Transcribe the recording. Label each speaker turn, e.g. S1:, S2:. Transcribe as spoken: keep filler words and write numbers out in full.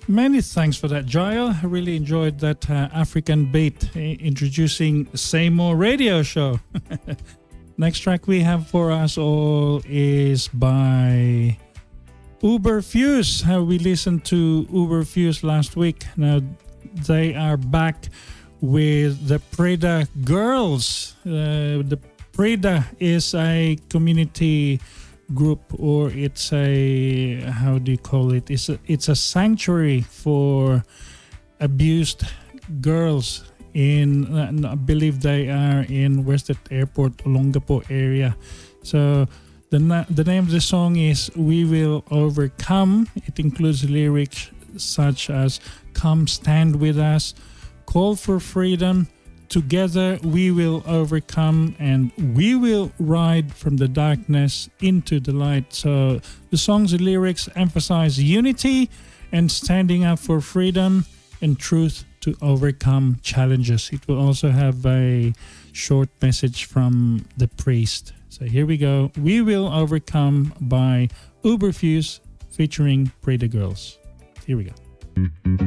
S1: Many thanks for that, Jael. I really enjoyed that uh, African beat uh, introducing Same More Radio Show. Next track we have for us all is by Uber Fuse. Uh, we listened to Uber Fuse last week. Now they are back with the Preda Girls. Uh, the Preda is a community group, or it's a, how do you call it? It's a, it's a sanctuary for abused girls in, uh, I believe they are in Western Airport, Olongapo area. So the na- the name of the song is We Will Overcome. It includes lyrics such as Come Stand With Us, Call for Freedom, Together We Will Overcome, and We Will Ride from the Darkness into the Light. So the song's lyrics emphasize unity and standing up for freedom and truth to overcome challenges. It will also have a short message from the priest. So here we go. We Will Overcome by Uberfuse featuring Preda Girls. Here we go.